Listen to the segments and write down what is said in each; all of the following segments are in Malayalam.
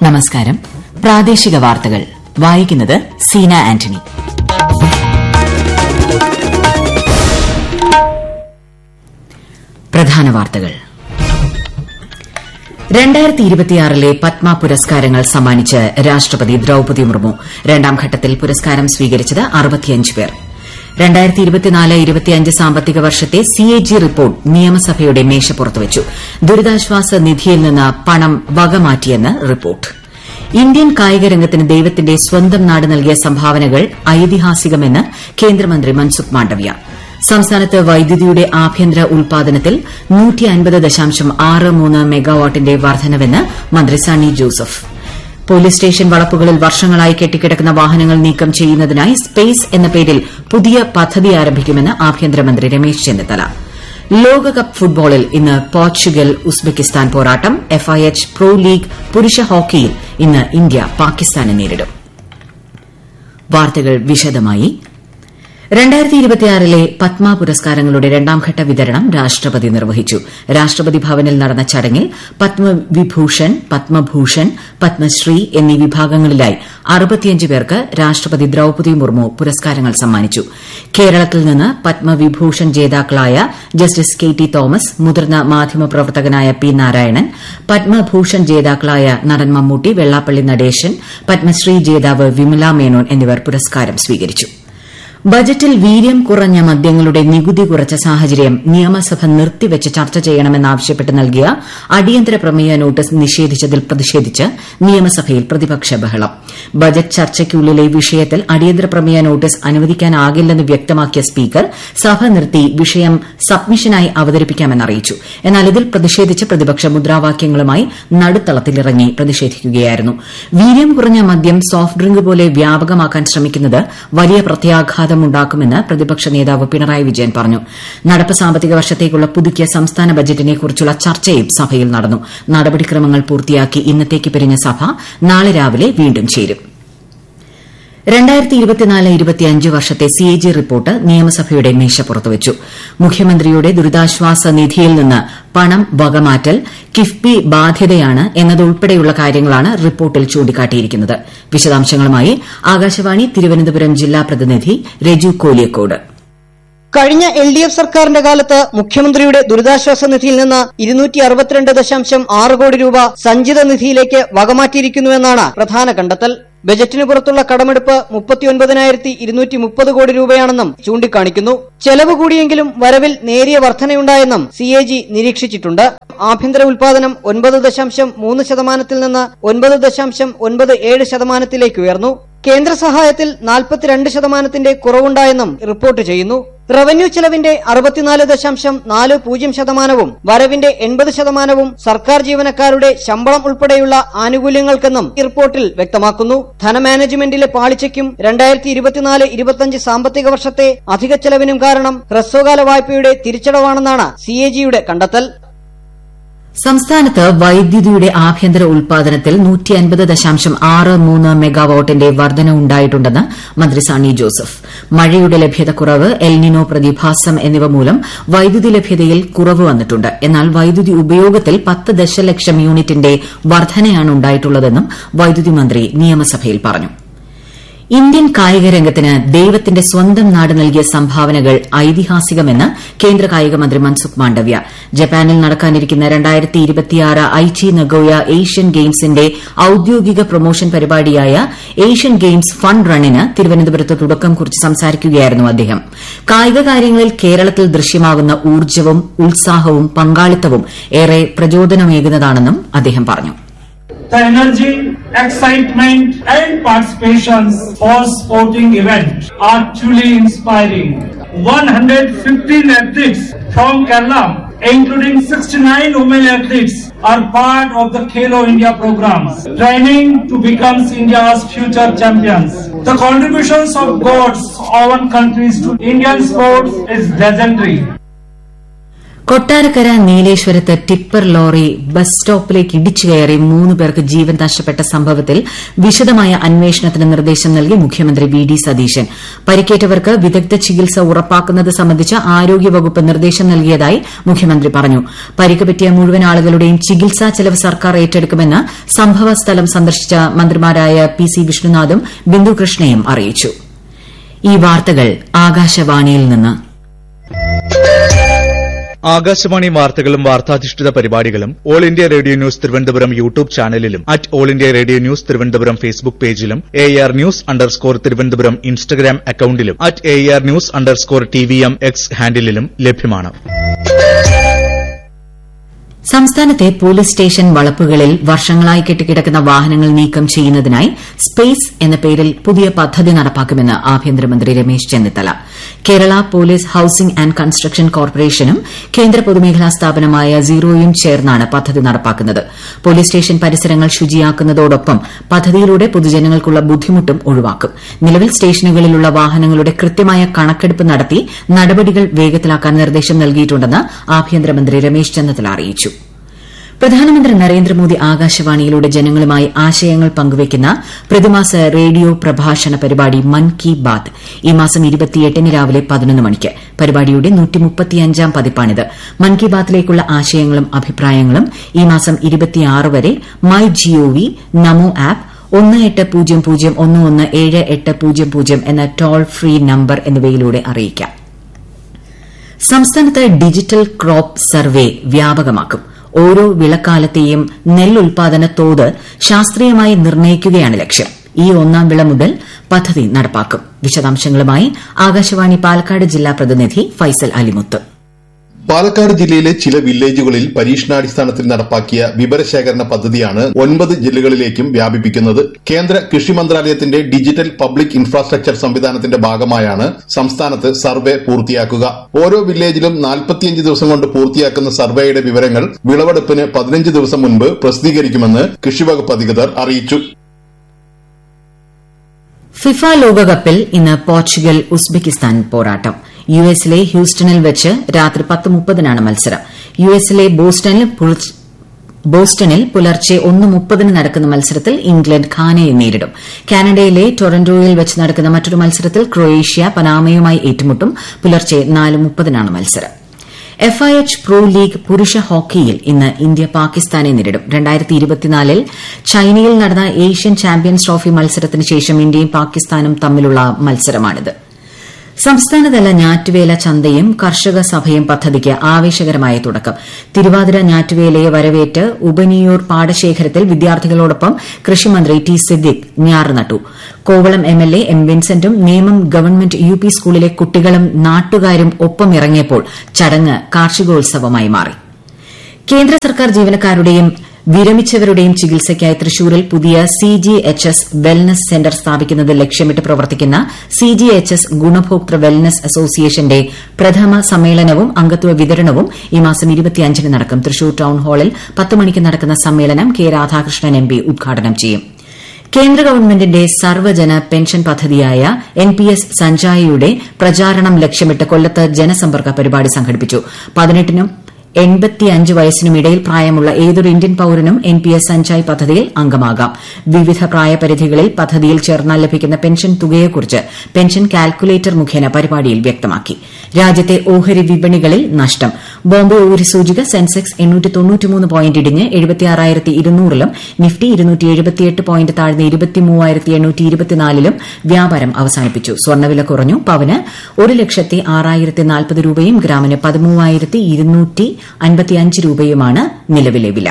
നമസ്കാരം. പ്രാദേശിക വാർത്തകൾ വായിക്കുന്നത് സീന ആന്റണി. പ്രധാന വാർത്തകൾ. 2026 പത്മ പുരസ്കാരങ്ങൾ സമ്മാനിച്ച് രാഷ്ട്രപതി ദ്രൌപദി മുർമു. രണ്ടാം ഘട്ടത്തിൽ പുരസ്കാരം സ്വീകരിച്ചത് 65 പേർ. 2024-25 സാമ്പത്തിക വർഷത്തെ സിഎജി റിപ്പോർട്ട് നിയമസഭയുടെ മേശപ്പുറത്തുവച്ചു. ദുരിതാശ്വാസ നിധിയിൽ നിന്ന് പണം വകമാറ്റിയെന്ന് റിപ്പോർട്ട്. ഇന്ത്യൻ കായിക രംഗത്തിന് ദൈവത്തിന്റെ സ്വന്തം നാട് നൽകിയ സംഭാവനകൾ ഐതിഹാസികമെന്ന് കേന്ദ്രമന്ത്രി മൻസുഖ് മാണ്ഡവ്യ. സംസ്ഥാനത്ത് വൈദ്യുതിയുടെ ആഭ്യന്തര ഉൽപാദനത്തിൽ 150.63 മെഗാവാട്ടിന്റെ വർധനവെന്ന് മന്ത്രി സണ്ണി ജോസഫ്. പോലീസ് സ്റ്റേഷൻ വളപ്പുകളിൽ വർഷങ്ങളായി കെട്ടിക്കിടക്കുന്ന വാഹനങ്ങൾ നീക്കം ചെയ്യുന്നതിനായി സ്പേസ് എന്ന പേരിൽ പുതിയ പദ്ധതി ആരംഭിക്കുമെന്ന് ആഭ്യന്തരമന്ത്രി രമേശ് ചെന്നിത്തല. ലോകകപ്പ് ഫുട്ബോളിൽ ഇന്ന് പോർച്ചുഗൽ ഉസ്ബെക്കിസ്ഥാൻ പോരാട്ടം. FIH പ്രോ ലീഗ് പുരുഷ ഹോക്കിയിൽ ഇന്ന് ഇന്ത്യ പാകിസ്ഥാനെ നേരിടും. വാർത്തകൾ വിശദമായി. 2026 പത്മ പുരസ്കാരങ്ങളുടെ രണ്ടാംഘട്ട വിതരണം രാഷ്ട്രപതി നിർവഹിച്ചു. രാഷ്ട്രപതി ഭവനിൽ നടന്ന ചടങ്ങിൽ പത്മവിഭൂഷൺ, പത്മഭൂഷൺ, പത്മശ്രീ എന്നീ വിഭാഗങ്ങളിലായി 65 പേർക്ക് രാഷ്ട്രപതി ദ്രൌപദി മുർമു പുരസ്കാരങ്ങൾ സമ്മാനിച്ചു. കേരളത്തിൽ നിന്ന് പത്മവിഭൂഷൺ ജേതാക്കളായ ജസ്റ്റിസ് KT തോമസ്, മുതിർന്ന മാധ്യമപ്രവർത്തകനായ P നാരായണൻ, പത്മഭൂഷൺ ജേതാക്കളായ നടൻ മമ്മൂട്ടി, വെള്ളാപ്പള്ളി നടേശൻ, പത്മശ്രീ ജേതാവ് വിമല മേനോൻ എന്നിവർ പുരസ്കാരം സ്വീകരിച്ചു. ബജറ്റിൽ വീര്യം കുറഞ്ഞ മദ്യങ്ങളുടെ നികുതി കുറച്ച സാഹചര്യം നിയമസഭ നിർത്തിവച്ച് ചർച്ച ചെയ്യണമെന്നാവശ്യപ്പെട്ട് നൽകിയ അടിയന്തര പ്രമേയ നോട്ടീസ് നിഷേധിച്ചതിൽ പ്രതിഷേധിച്ച് നിയമസഭയിൽ പ്രതിപക്ഷ ബഹളം. ബജറ്റ് ചർച്ചയ്ക്കുള്ളിലെ വിഷയത്തിൽ അടിയന്തര പ്രമേയ നോട്ടീസ് അനുവദിക്കാനാകില്ലെന്ന് വ്യക്തമാക്കിയ സ്പീക്കർ സഭ നിർത്തി വിഷയം സബ്മിഷനായി അവതരിപ്പിക്കാമെന്നറിയിച്ചു. എന്നാൽ ഇതിൽ പ്രതിഷേധിച്ച് പ്രതിപക്ഷ മുദ്രാവാക്യങ്ങളുമായി നടുത്തളത്തിലിറങ്ങി പ്രതിഷേധിക്കുകയായിരുന്നു. വീര്യം കുറഞ്ഞ മദ്യം സോഫ്റ്റ് ഡ്രിങ്ക് പോലെ വ്യാപകമാക്കാൻ ശ്രമിക്കുന്നത് വലിയ പ്രത്യാഘാതം ഉണ്ടാക്കുമെന്ന് പ്രതിപക്ഷ നേതാവ് പിണറായി വിജയൻ പറഞ്ഞു. നടപ്പ് സാമ്പത്തിക വർഷത്തേക്കുള്ള പുതുക്കിയ സംസ്ഥാന ബജറ്റിനെക്കുറിച്ചുള്ള ചർച്ചയും സഭയിൽ നടന്നു. നടപടിക്രമങ്ങൾ പൂർത്തിയാക്കി ഇന്നത്തേക്ക് പിരിഞ്ഞ സഭ നാളെ രാവിലെ വീണ്ടും ചേരും. 2024-25 വർഷത്തെ സിഎജി റിപ്പോർട്ട് നിയമസഭയുടെ മേശപ്പുറത്തുവച്ചു. മുഖ്യമന്ത്രിയുടെ ദുരിതാശ്വാസ നിധിയിൽ നിന്ന് പണം വകമാറ്റൽ കിഫ്ബി ബാധ്യതയാണ് എന്നതുൾപ്പെടെയുള്ള കാര്യങ്ങളാണ് റിപ്പോർട്ടിൽ ചൂണ്ടിക്കാട്ടിയിരിക്കുന്നത്. വിശദാംശങ്ങളുമായി ആകാശവാണി തിരുവനന്തപുരം ജില്ലാ പ്രതിനിധി രജു കോലിയക്കോട്. കഴിഞ്ഞ LDF സർക്കാരിന്റെ കാലത്ത് മുഖ്യമന്ത്രിയുടെ ദുരിതാശ്വാസ നിധിയിൽ നിന്ന് 262.6 കോടി രൂപ സഞ്ചിത നിധിയിലേക്ക് വകമാറ്റിയിരിക്കുന്നുവെന്നാണ് പ്രധാന കണ്ടെത്തൽ. ബജറ്റിന് പുറത്തുള്ള കടമെടുപ്പ് 39,230 കോടി രൂപയാണെന്നും ചൂണ്ടിക്കാണിക്കുന്നു. ചെലവ് കൂടിയെങ്കിലും വരവിൽ നേരിയ വർധനയുണ്ടായെന്നും CAG നിരീക്ഷിച്ചിട്ടുണ്ട്. ആഭ്യന്തര ഉൽപാദനം 9.3% നിന്ന് 9.97% ഉയർന്നു. കേന്ദ്ര സഹായത്തിൽ 42% കുറവുണ്ടായെന്നും റിപ്പോർട്ട് ചെയ്യുന്നു. റവന്യൂ ചെലവിന്റെ 64.40% വരവിന്റെ 80% സർക്കാർ ജീവനക്കാരുടെ ശമ്പളം ഉൾപ്പെടെയുള്ള ആനുകൂല്യങ്ങൾക്കെന്നും റിപ്പോർട്ടിൽ വ്യക്തമാക്കുന്നു. ധനമാനേജ്മെന്റിലെ പാളിച്ചയ്ക്കും 2024-25 സാമ്പത്തിക വർഷത്തെ അധിക ചെലവിനും കാരണം ഹ്രസ്വകാല വായ്പയുടെ തിരിച്ചടവാണെന്നാണ് CAGയുടെ കണ്ടെത്തൽ. സംസ്ഥാനത്ത് വൈദ്യുതിയുടെ ആഭ്യന്തര ഉൽപാദനത്തിൽ 150.63 മെഗാവാട്ടിന്റെ വർധന ഉണ്ടായിട്ടുണ്ടെന്ന് മന്ത്രി സണ്ണി ജോസഫ്. മഴയുടെ ലഭ്യത കുറവ്, എൽനിനോ പ്രതിഭാസം എന്നിവ മൂലം വൈദ്യുതി ലഭ്യതയിൽ കുറവ് വന്നിട്ടുണ്ട്. എന്നാൽ വൈദ്യുതി ഉപയോഗത്തിൽ 10 ദശലക്ഷം യൂണിറ്റിന്റെ വർധനയാണ് ഉണ്ടായിട്ടുള്ളതെന്നും വൈദ്യുതി മന്ത്രി നിയമസഭയിൽ പറഞ്ഞു. ഇന്ത്യൻ കായിക രംഗത്തിന് ദൈവത്തിന്റെ സ്വന്തം നാട് നൽകിയ സംഭാവനകൾ ഐതിഹാസികമെന്ന് കേന്ദ്ര കായിക മന്ത്രി മൻസുഖ് മാണ്ഡവ്യ. ജപ്പാനിൽ നടക്കാനിരിക്കുന്ന 2026 ഐച്ചി നഗോയ ഏഷ്യൻ ഗെയിംസിന്റെ ഔദ്യോഗിക പ്രൊമോഷൻ പരിപാടിയായ ഏഷ്യൻ ഗെയിംസ് ഫണ്ട് റണ്ണിന് തിരുവനന്തപുരത്ത് തുടക്കം കുറിച്ച് സംസാരിക്കുകയായിരുന്നു അദ്ദേഹം. കായിക കാര്യങ്ങളിൽ കേരളത്തിൽ ദൃശ്യമാകുന്ന ഊർജ്ജവും ഉത്സാഹവും പങ്കാളിത്തവും ഏറെ പ്രചോദനമേകുന്നതാണെന്നും അദ്ദേഹം പറഞ്ഞു. The energy, excitement and participation for sporting event are truly inspiring. 115 athletes from Kerala, including 69 women athletes, are part of the Khelo India programs, training to become India's future champions. The contributions of God's own countries to Indian sports is legendary. Kottarakkara നീലേശ്വരത്ത് tipper lorry bus സ്റ്റോപ്പിലേക്ക് ഇടിച്ചു കയറി 3 പേർക്ക് ജീവൻ നഷ്ടപ്പെട്ട സംഭവത്തിൽ വിശദമായ അന്വേഷണത്തിന് നിർദ്ദേശം നൽകി മുഖ്യമന്ത്രി വി ഡി സതീശൻ. പരിക്കേറ്റവർക്ക് വിദഗ്ധ ചികിത്സ ഉറപ്പാക്കുന്നത് സംബന്ധിച്ച് ആരോഗ്യവകുപ്പ് നിർദ്ദേശം നൽകിയതായി മുഖ്യമന്ത്രി പറഞ്ഞു. പരിക്ക് പറ്റിയ മുഴുവൻ ആളുകളുടെയും ചികിത്സാ ചെലവ് സർക്കാർ ഏറ്റെടുക്കുമെന്ന് സംഭവസ്ഥലം സന്ദർശിച്ച മന്ത്രിമാരായ പി സി വിഷ്ണുനാഥും ബിന്ദു കൃഷ്ണയും അറിയിച്ചു. ഈ വാർത്തകൾ ആകാശവാണിയിൽ നിന്ന്. ആകാശവാണി വാർത്തകളും വാർത്താധിഷ്ഠിത പരിപാടികളും all India radio news Thiruvananthapuram YouTube ചാനലിലും all India radio news Thiruvananthapuram Facebook പേജിലും AR News_ തിരുവനന്തപുരം ഇൻസ്റ്റഗ്രാം അക്കൌണ്ടിലും AR News_TVM X ഹാൻഡിലും ലഭ്യമാണ്. സംസ്ഥാനത്തെ പോലീസ് സ്റ്റേഷൻ വളപ്പുകളിൽ വർഷങ്ങളായി കെട്ടിക്കിടക്കുന്ന വാഹനങ്ങൾ നീക്കം ചെയ്യുന്നതിനായി സ്പേസ് എന്ന പേരിൽ പുതിയ പദ്ധതി നടപ്പാക്കുമെന്ന് ആഭ്യന്തരമന്ത്രി Ramesh Chennithala. Kerala police housing and construction കോർപ്പറേഷനും കേന്ദ്ര പൊതുമേഖലാ സ്ഥാപനമായ സീറോയും ചേർന്നാണ് പദ്ധതി നടപ്പാക്കുന്നത്. പോലീസ് സ്റ്റേഷൻ പരിസരങ്ങൾ ശുചിയാക്കുന്നതോടൊപ്പം പദ്ധതിയിലൂടെ പൊതുജനങ്ങൾക്കുള്ള ബുദ്ധിമുട്ടും ഒഴിവാക്കും. നിലവിൽ സ്റ്റേഷനുകളിലുള്ള വാഹനങ്ങളുടെ കൃത്യമായ കണക്കെടുപ്പ് നടത്തി നടപടികൾ വേഗത്തിലാക്കാൻ നിർദ്ദേശം നൽകിയിട്ടുണ്ടെന്ന് ആഭ്യന്തരമന്ത്രി രമേശ് ചെന്നിത്തല അറിയിച്ചു. പ്രധാനമന്ത്രി നരേന്ദ്രമോദി ആകാശവാണിയിലൂടെ ജനങ്ങളുമായി ആശയങ്ങൾ പങ്കുവയ്ക്കുന്ന പ്രതിമാസ റേഡിയോ പ്രഭാഷണ പരിപാടി മൻ കി ബാത് ഈ മാസം 28 രാവിലെ 11 മണിക്ക്. പരിപാടിയുടെ 135ാം പതിപ്പാണിത്. മൻ കി ബാത്തിലേക്കുള്ള ആശയങ്ങളും അഭിപ്രായങ്ങളും ഈ മാസം 26 വരെ മൈ ജിഒവി, നമോ ആപ്പ്, 1800117800 എന്ന ടോൾ ഫ്രീ നമ്പർ എന്നിവയിലൂടെ അറിയിക്കാം. സംസ്ഥാനത്ത് ഡിജിറ്റൽ ക്രോപ്പ് സർവേ വ്യാപകമാക്കും. ഓരോ വിളക്കാലത്തെയും നെല്ലുൽപാദന തോത് ശാസ്ത്രീയമായി നിർണ്ണയിക്കുകയാണ് ലക്ഷ്യം. ഈ 1ാം വിള മുതൽ പദ്ധതി നടപ്പാക്കും. വിശദാംശങ്ങളുമായി ആകാശവാണി പാലക്കാട് ജില്ലാ പ്രതിനിധി ഫൈസൽ അലിമുത്ത്. പാലക്കാട് ജില്ലയിലെ ചില വില്ലേജുകളിൽ പരീക്ഷണാടിസ്ഥാനത്തിൽ നടപ്പാക്കിയ വിവരശേഖരണ പദ്ധതിയാണ് 9 ജില്ലകളിലേക്കും വ്യാപിപ്പിക്കുന്നത്. കേന്ദ്ര കൃഷി മന്ത്രാലയത്തിന്റെ ഡിജിറ്റൽ പബ്ലിക് ഇൻഫ്രാസ്ട്രക്ചർ സംവിധാനത്തിന്റെ ഭാഗമായാണ് സംസ്ഥാനത്ത് സർവേ പൂർത്തിയാക്കുക. ഓരോ വില്ലേജിലും 45 ദിവസം കൊണ്ട് പൂർത്തിയാക്കുന്ന സർവേയുടെ വിവരങ്ങൾ വിളവെടുപ്പിന് 15 ദിവസം മുൻപ് പ്രസിദ്ധീകരിക്കുമെന്ന് കൃഷിവകുപ്പ് അധികൃതർ അറിയിച്ചു. ഫിഫ ലോകകപ്പിൽ ഇന്ന് പോർച്ചുഗൽ ഉസ്ബെക്കിസ്ഥാൻ പോരാട്ടം. യുഎസിലെ ഹ്യൂസ്റ്റണിൽ വെച്ച് രാത്രി 10:30 മത്സരം. യുഎസിലെ ബോസ്റ്റണിൽ പുലർച്ചെ 1:30 നടക്കുന്ന മത്സരത്തിൽ ഇംഗ്ലണ്ട് ഘാനയെ നേരിടും. കാനഡയിലെ ടൊറന്റോയിൽ വെച്ച് നടക്കുന്ന മറ്റൊരു മത്സരത്തിൽ ക്രൊയേഷ്യ പനാമയുമായി ഏറ്റുമുട്ടും. പുലർച്ചെ 4:30 മത്സരം. FIH പ്രോ ലീഗ് പുരുഷ ഹോക്കിയിൽ ഇന്ന് ഇന്ത്യ പാകിസ്ഥാനെ നേരിടും. 2024 ചൈനയിൽ നടന്ന ഏഷ്യൻ ചാമ്പ്യൻസ് ട്രോഫി മത്സരത്തിന് ശേഷം ഇന്ത്യയും പാകിസ്ഥാനും തമ്മിലുള്ള മത്സരമാണിത്. സംസ്ഥാനതല ഞാറ്റുവേല ചന്തയും കർഷക സഭയും പദ്ധതിക്ക് ആവേശകരമായ തുടക്കം. തിരുവാതിര ഞാറ്റുവേലയെ വരവേറ്റ് ഉപനിയൂർ പാടശേഖരത്തിൽ വിദ്യാർത്ഥികളോടൊപ്പം കൃഷിമന്ത്രി ടി സിദ്ദിഖ് ഞാറ് നട്ടു. Kovalam MLA M വിൻസെന്റും Nemom government UP സ്കൂളിലെ കുട്ടികളും നാട്ടുകാരും ഒപ്പമിറങ്ങിയപ്പോൾ ചടങ്ങ് കാർഷികോത്സവമായി മാറി. കേന്ദ്ര സർക്കാർ ജീവനക്കാരുടെയും വിരമിച്ചവരുടെയും ചികിത്സയ്ക്കായി തൃശൂരിൽ പുതിയ CGHS വെൽനസ് സെന്റർ സ്ഥാപിക്കുന്നത് ലക്ഷ്യമിട്ട് പ്രവർത്തിക്കുന്ന CGHS ഗുണഭോക്തൃ വെൽനസ് അസോസിയേഷന്റെ പ്രഥമ സമ്മേളനവും അംഗത്വ വിതരണവും ഈ മാസം 25 നടക്കും. തൃശൂർ ടൌൺ ഹാളിൽ 10 മണിക്ക് നടക്കുന്ന സമ്മേളനം കെ രാധാകൃഷ്ണൻ MP ഉദ്ഘാടനം ചെയ്യും. കേന്ദ്ര ഗവൺമെന്റിന്റെ സർവ്വജന പെൻഷൻ പദ്ധതിയായ NPS സഞ്ജായയുടെ പ്രചാരണം ലക്ഷ്യമിട്ട് കൊല്ലത്ത് ജനസമ്പർക്ക പരിപാടി സംഘടിപ്പിച്ചു. 18നും 85 വയസ്സിനും ഇടയിൽ പ്രായമുള്ള ഏതൊരു ഇന്ത്യൻ പൌരനും NPS സഞ്ജായ് പദ്ധതിയിൽ അംഗമാകാം. വിവിധ പ്രായപരിധികളിൽ പദ്ധതിയിൽ ചേർന്നാൽ ലഭിക്കുന്ന പെൻഷൻ തുകയെക്കുറിച്ച് പെൻഷൻ കാൽക്കുലേറ്റർ മുഖേന പരിപാടിയിൽ വ്യക്തമാക്കി. രാജ്യത്തെ ഓഹരി വിപണികളിൽ നഷ്ടം. ബോംബെ ഓഹരി സൂചിക സെൻസെക്സ് 893 പോയിന്റ് ഇടിഞ്ഞ് 76,200ലും നിഫ്റ്റി 278 പോയിന്റ് താഴ്ന്ന് 23,824ലും വ്യാപാരം അവസാനിപ്പിച്ചു. സ്വർണ്ണവില കുറഞ്ഞു. പവന് 1,06,040 രൂപയും ഗ്രാമിന് 13,255 രൂപയുമാണ് നിലവിലെ വില.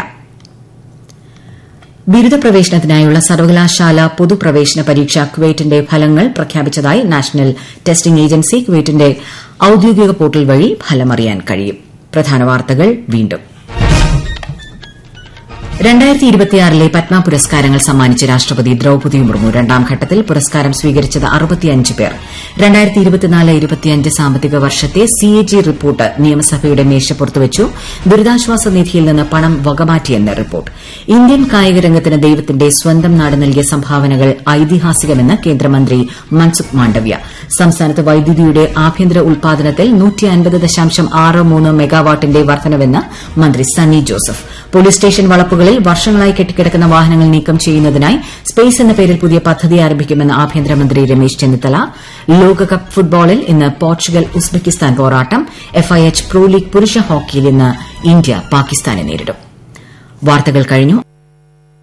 ബിരുദ പ്രവേശനത്തിനായുള്ള സർവകലാശാല പൊതുപ്രവേശന പരീക്ഷ ക്വേറ്റിന്റെ ഫലങ്ങൾ പ്രഖ്യാപിച്ചതായി നാഷണൽ ടെസ്റ്റിംഗ് ഏജൻസി. ക്വേറ്റിന്റെ ഔദ്യോഗിക പോർട്ടൽ വഴി ഫലമറിയാൻ കഴിയും. പ്രധാന വാർത്തകൾ വീണ്ടും. 2026 പത്മ പുരസ്കാരങ്ങൾ സമ്മാനിച്ച് രാഷ്ട്രപതി ദ്രൌപദി മുർമു. രണ്ടാം ഘട്ടത്തിൽ പുരസ്കാരം സ്വീകരിച്ചത് 65 പേർ. 2024-25 സാമ്പത്തിക വർഷത്തെ CAG റിപ്പോർട്ട് നിയമസഭയുടെ മേശപ്പുറത്ത് വെച്ചു. ദുരിതാശ്വാസ നിധിയിൽ നിന്ന് പണം വകമാറ്റിയെന്ന് റിപ്പോർട്ട്. ഇന്ത്യൻ കായികരംഗത്തിന് ദൈവത്തിന്റെ സ്വന്തം നാട് നൽകിയ സംഭാവനകൾ ഐതിഹാസികമെന്ന് കേന്ദ്രമന്ത്രി മൻസുഖ് മാണ്ഡവ്യ. സംസ്ഥാനത്ത് വൈദ്യുതിയുടെ ആഭ്യന്തര ഉൽപാദനത്തിൽ 150.63 മെഗാവാട്ടിന്റെ വർധനവെന്ന് മന്ത്രി സണ്ണി ജോസഫ്. പോലീസ് സ്റ്റേഷൻ വളപ്പുകളിൽ വർഷങ്ങളായി കെട്ടിക്കിടക്കുന്ന വാഹനങ്ങൾ നീക്കം ചെയ്യുന്നതിനായി സ്പേസ് എന്ന പേരിൽ പുതിയ പദ്ധതി ആരംഭിക്കുമെന്ന് ആഭ്യന്തരമന്ത്രി രമേശ് ചെന്നിത്തല. ലോകകപ്പ് ഫുട്ബോളിൽ ഇന്ന് പോർച്ചുഗൽ ഉസ്ബെക്കിസ്ഥാൻ പോരാട്ടം. FIH പ്രോ ലീഗ് പുരുഷ ഹോക്കിയിൽ ഇന്ന് ഇന്ത്യ പാകിസ്ഥാനെ നേരിടും. വാർത്തകൾ കഴിഞ്ഞു.